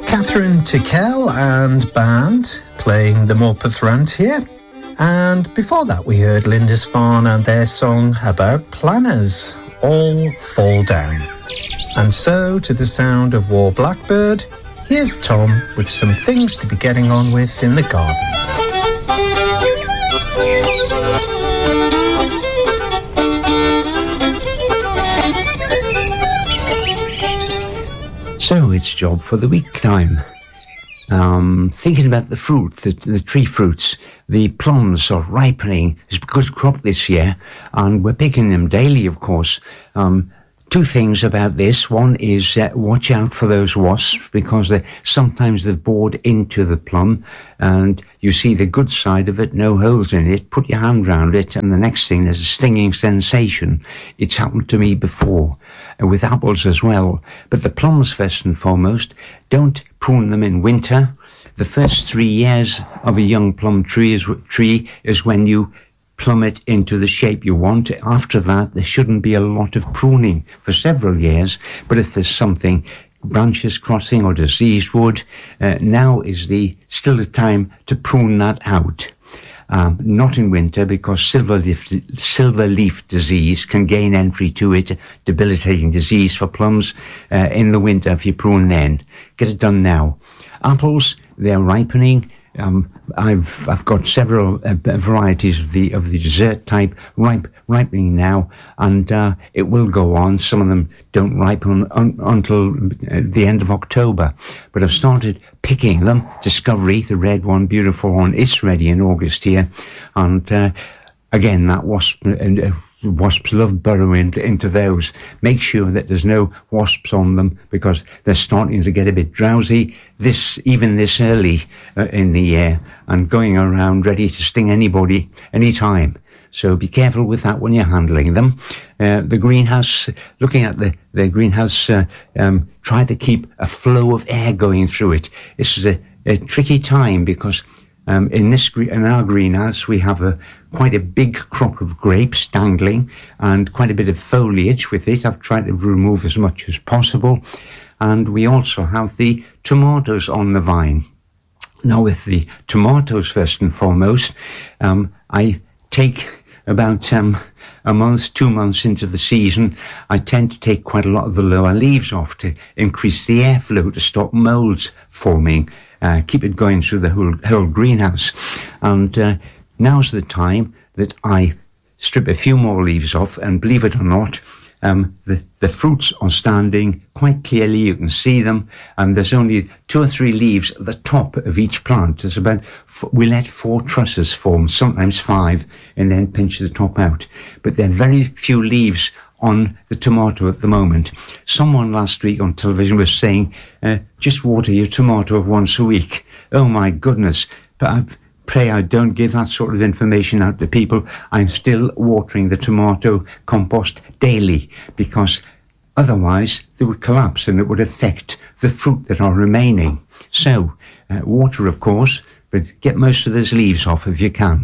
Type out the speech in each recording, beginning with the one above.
Catherine Tickell and band playing the Morpeth Rant here. And before that we heard Lindisfarne and their song about planners, All Fall Down. And so, to the sound of War Blackbird, here's Tom with some things to be getting on with in the garden. So it's job for the week time. Thinking about the fruit, the tree fruits, the plums are ripening. It's a good crop this year, and we're picking them daily, of course. Two things about this. One is watch out for those wasps, because sometimes they've bored into the plum, and you see the good side of it, no holes in it. Put your hand round it, and the next thing, there's a stinging sensation. It's happened to me before, and with apples as well. But the plums, first and foremost, don't prune them in winter. The first 3 years of a young plum tree is when you plumb it into the shape you want. After that, there shouldn't be a lot of pruning for several years. But if there's something, branches crossing or diseased wood, now is still the time to prune that out. Not in winter, because silver leaf disease can gain entry to it, debilitating disease for plums. In the winter, if you prune then, get it done now. Apples, they're ripening. I've got several varieties of the dessert type ripening now, and it will go on. Some of them don't ripen until the end of October, but I've started picking them. Discovery, the red one, beautiful one, is ready in August here, and again, that wasps love burrowing into those. Make sure that there's no wasps on them, because they're starting to get a bit drowsy even this early in the year, and going around ready to sting anybody anytime. So be careful with that when you're handling them. The greenhouse, looking at the greenhouse, try to keep a flow of air going through it. This is a tricky time, because in our greenhouse we have quite a big crop of grapes dangling, and quite a bit of foliage with it. I've tried to remove as much as possible. And we also have the tomatoes on the vine. Now, with the tomatoes, first and foremost, I take about a month, 2 months into the season, I tend to take quite a lot of the lower leaves off to increase the airflow, to stop molds forming, keep it going through the whole greenhouse. And now's the time that I strip a few more leaves off, and believe it or not, the fruits are standing quite clearly. You can see them, and there's only 2 or 3 leaves at the top of each plant. There's we let 4 trusses form, sometimes 5, and then pinch the top out. But there are very few leaves on the tomato at the moment. Someone last week on television was saying, just water your tomato once a week. Oh my goodness. But pray I don't give that sort of information out to people. I'm still watering the tomato compost daily, because otherwise they would collapse and it would affect the fruit that are remaining. So, water of course, but get most of those leaves off if you can.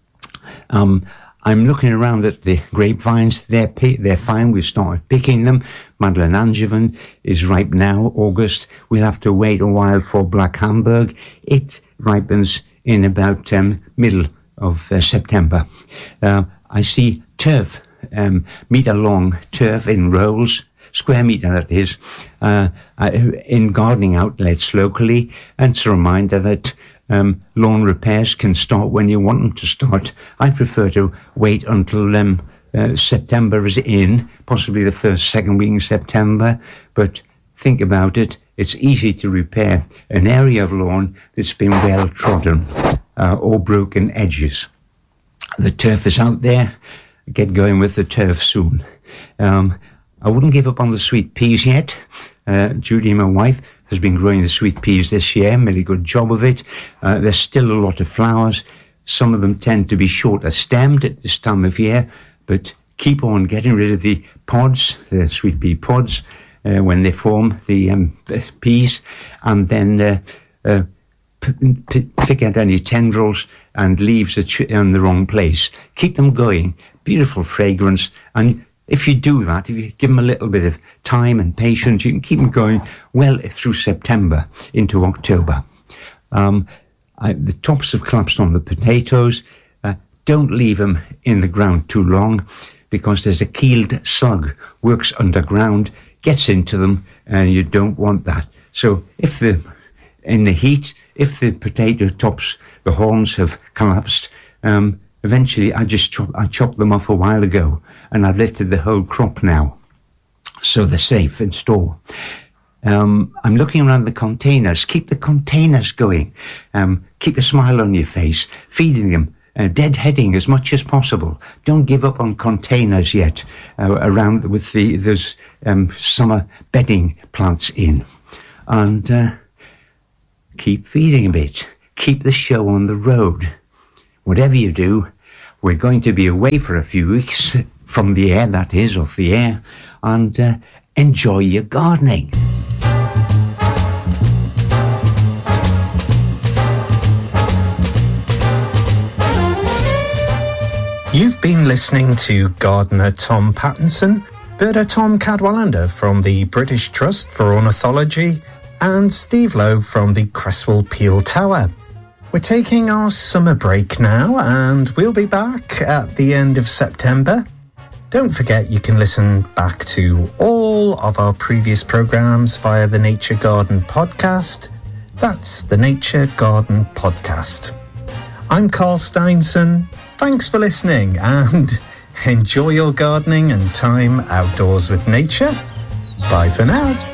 I'm looking around at the grapevines. They're fine. We've started picking them. Madeleine Angevin is ripe now, August. We'll have to wait a while for Black Hamburg. It ripens in about middle of September. I see turf, metre long turf in rolls, square metre that is, in gardening outlets locally. And it's a reminder that lawn repairs can start when you want them to start. I prefer to wait until September is in, possibly the second week in September, but think about it. It's easy to repair an area of lawn that's been well trodden or broken edges. The turf is out there. Get going with the turf soon. I wouldn't give up on the sweet peas yet. Judy, my wife, has been growing the sweet peas this year, made a good job of it. There's still a lot of flowers. Some of them tend to be shorter stemmed at this time of year, but keep on getting rid of the pods, the sweet pea pods, when they form the peas, and then pick out any tendrils and leaves in the wrong place. Keep them going. Beautiful fragrance, and if you do that, if you give them a little bit of time and patience, you can keep them going well through September into October. The tops have collapsed on the potatoes. Don't leave them in the ground too long, because there's a keeled slug works underground, gets into them, and you don't want that. So in the heat, if the potato tops, the horns have collapsed, eventually I chopped them off a while ago, and I've lifted the whole crop now, so they're safe in store. I'm looking around the containers. Keep the containers going. Keep a smile on your face, feeding them. Deadheading as much as possible. Don't give up on containers yet around with those summer bedding plants in. And keep feeding a bit. Keep the show on the road. Whatever you do, we're going to be away for a few weeks from the air, that is, off the air, and enjoy your gardening. You've been listening to gardener Tom Pattinson, birder Tom Cadwallander from the British Trust for Ornithology, and Steve Lowe from the Cresswell Peel Tower. We're taking our summer break now, and we'll be back at the end of September. Don't forget you can listen back to all of our previous programmes via the Nature Garden podcast. That's the Nature Garden podcast. I'm Carl Steinson. Thanks for listening, and enjoy your gardening and time outdoors with nature. Bye for now.